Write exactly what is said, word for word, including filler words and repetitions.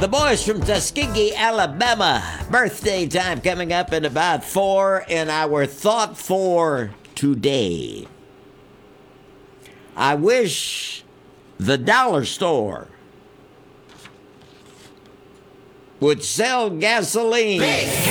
The boys from Tuskegee, Alabama. Birthday time coming up in about four, and our thought for today. I wish the dollar store would sell gasoline. Big